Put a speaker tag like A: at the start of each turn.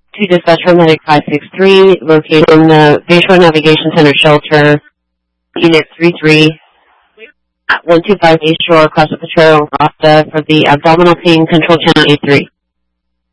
A: To dispatch from Medic 563, located in the Bayshore Navigation Center shelter, Unit 33, at 125 Bayshore, Casa Potrero, Rasta, for the abdominal pain, control channel A3.